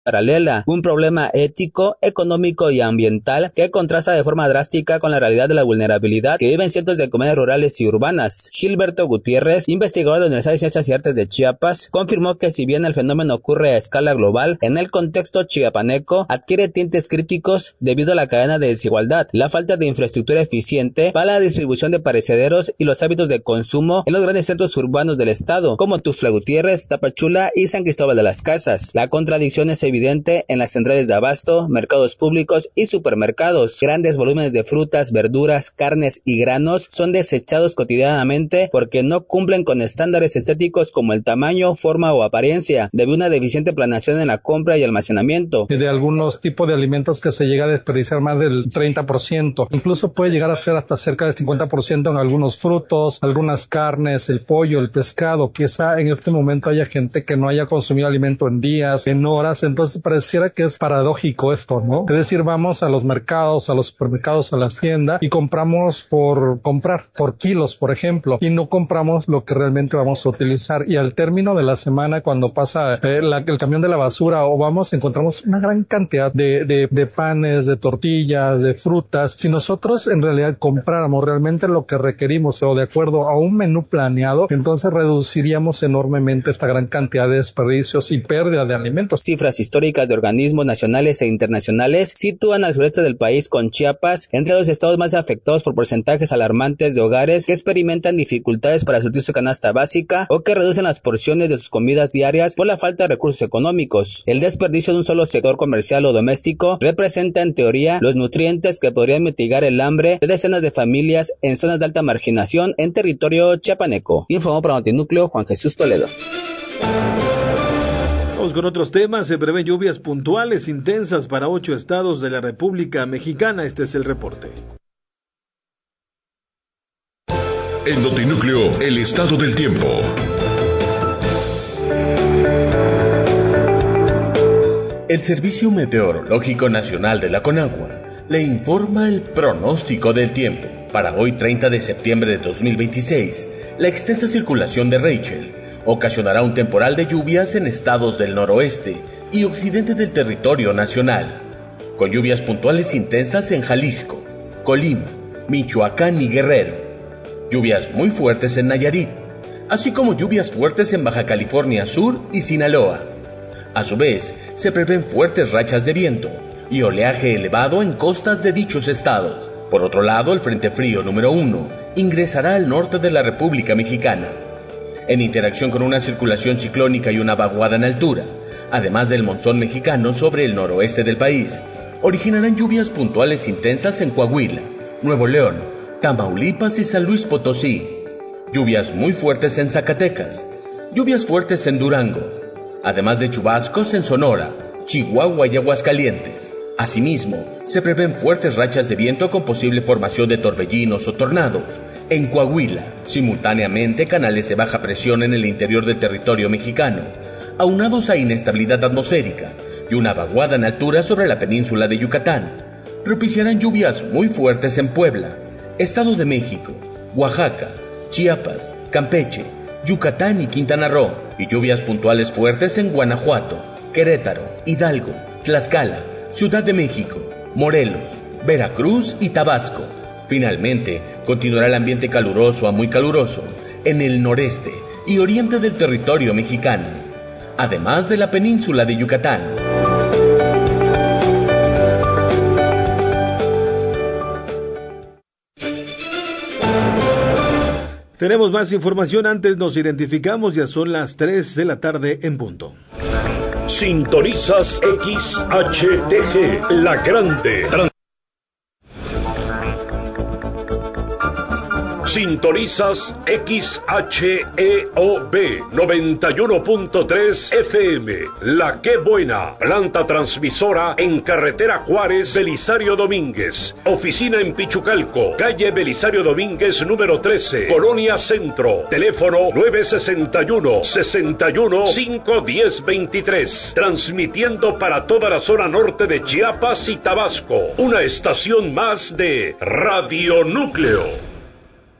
paralela, un problema ético, económico y ambiental que contrasta de forma drástica con la realidad de la vulnerabilidad que viven cientos de comunidades rurales y urbanas. Gilberto Gutiérrez, investigador de la Universidad de Ciencias y Artes de Chiapas, confirmó que si bien el fenómeno ocurre a escala global, en el contexto chiapaneco adquiere tintes críticos debido a la cadena de desigualdad, la falta de infraestructura eficiente para la distribución de perecederos y los hábitos de consumo en los grandes centros urbanos del estado, como Tuxtla Gutiérrez, Tapachula y San Cristóbal de las Casas. La contradicción es evidente en las centrales de abasto, mercados públicos y supermercados. Grandes volúmenes de frutas, verduras, carnes y granos son desechados cotidianamente porque no cumplen con estándares estéticos como el tamaño, forma o apariencia, debido a una deficiente planeación en la compra y almacenamiento. De algunos tipos de alimentos que se llega a desperdiciar más del 30%, incluso puede llegar a ser hasta cerca del 50% en algunos frutos, algunas carnes, el pollo, el pescado. Quizá en este momento haya gente que no haya consumido alimento en días, en horas, entonces pareciera que es paradójico esto, ¿no? Es decir, vamos a los mercados, a los supermercados, a las tiendas y compramos por comprar, por kilos, por ejemplo, y no compramos lo que realmente vamos a utilizar. Y al término de la semana, cuando pasa el camión de la basura o vamos, encontramos una gran cantidad de panes, de tortillas, de frutas. Si nosotros en realidad compráramos realmente lo que requerimos o de acuerdo a un menú planeado, entonces reduciríamos enormemente esta gran cantidad de desperdicios y pérdida de alimentos. Cifras históricas de organismos nacionales e internacionales sitúan al sureste del país con Chiapas entre los estados más afectados por porcentajes alarmantes de hogares que experimentan dificultades para surtir su canasta básica o que reducen las porciones de sus comidas diarias por la falta de recursos económicos. El desperdicio de un solo sector comercial o doméstico representa en teoría los nutrientes que podrían mitigar el hambre de decenas de familias en zonas de alta marginación en territorio chiapaneco. Informó para Notinúcleo Juan Jesús Toledo. Vamos con otros temas. Se prevén lluvias puntuales intensas para 8 estados de la República Mexicana. Este es el reporte. En Notinúcleo, el estado del tiempo. El Servicio Meteorológico Nacional de la Conagua le informa el pronóstico del tiempo. Para hoy, 30 de septiembre de 2026, la extensa circulación de Rachel ocasionará un temporal de lluvias en estados del noroeste y occidente del territorio nacional, con lluvias puntuales intensas en Jalisco, Colima, Michoacán y Guerrero, lluvias muy fuertes en Nayarit, así como lluvias fuertes en Baja California Sur y Sinaloa. A su vez, se prevén fuertes rachas de viento y oleaje elevado en costas de dichos estados. Por otro lado, el Frente Frío número 1 ingresará al norte de la República Mexicana, en interacción con una circulación ciclónica y una vaguada en altura, además del monzón mexicano sobre el noroeste del país, originarán lluvias puntuales intensas en Coahuila, Nuevo León, Tamaulipas y San Luis Potosí, lluvias muy fuertes en Zacatecas, lluvias fuertes en Durango, además de chubascos en Sonora, Chihuahua y Aguascalientes. Asimismo, se prevén fuertes rachas de viento con posible formación de torbellinos o tornados en Coahuila, simultáneamente canales de baja presión en el interior del territorio mexicano, aunados a inestabilidad atmosférica y una vaguada en altura sobre la península de Yucatán, propiciarán lluvias muy fuertes en Puebla, Estado de México, Oaxaca, Chiapas, Campeche, Yucatán y Quintana Roo, y lluvias puntuales fuertes en Guanajuato, Querétaro, Hidalgo, Tlaxcala, Ciudad de México, Morelos, Veracruz y Tabasco. Finalmente, continuará el ambiente caluroso a muy caluroso en el noreste y oriente del territorio mexicano, además de la península de Yucatán. Tenemos más información, antes nos identificamos, ya son las 3 de la tarde en punto. Sintonizas XHTG, La Grande. Sintonizas XHEOB 91.3 FM. La Qué Buena, planta transmisora en carretera Juárez, Belisario Domínguez. Oficina en Pichucalco, calle Belisario Domínguez número 13, Colonia Centro. Teléfono 961-61-510-23. Transmitiendo para toda la zona norte de Chiapas y Tabasco. Una estación más de Radio Núcleo.